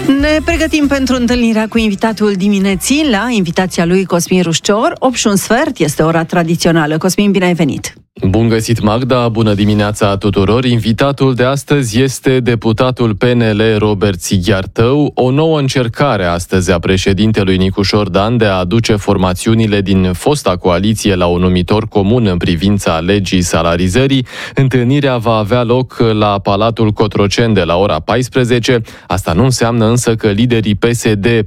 Ne pregătim pentru întâlnirea cu invitatul dimineții la invitația lui Cosmin Rușcior. 8:15 este ora tradițională. Cosmin, bine ai venit! Bun găsit, Magda! Bună dimineața tuturor! Invitatul de astăzi este deputatul PNL Robert Sighiartău. O nouă încercare astăzi a președintelui Nicușor Dan de a aduce formațiunile din fosta coaliție la un numitor comun în privința legii salarizării. Întâlnirea va avea loc la Palatul Cotroceni de la ora 14. Asta nu înseamnă însă că liderii PSD,